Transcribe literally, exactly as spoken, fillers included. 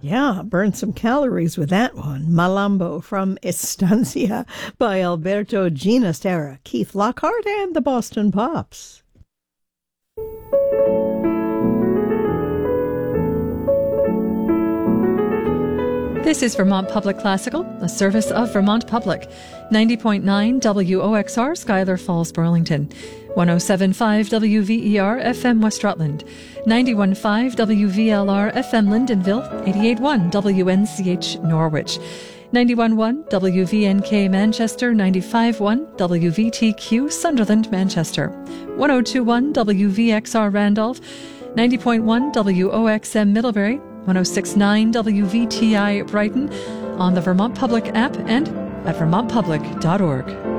Yeah, burn some calories with that one. Malambo from Estancia by Alberto Ginastera, Keith Lockhart, and the Boston Pops. This is Vermont Public Classical, a service of Vermont Public. ninety point nine W O X R, Schuyler Falls, Burlington. one oh seven point five W V E R F M West Rutland. ninety-one point five W V L R F M Lyndonville. eighty-eight point one W N C H Norwich. ninety-one point one W V N K Manchester. ninety-five point one W V T Q Sunderland, Manchester. one oh two point one W V X R Randolph. ninety point one W O X M Middlebury. one oh six point nine W V T I Brighton, on the Vermont Public app and at vermont public dot org.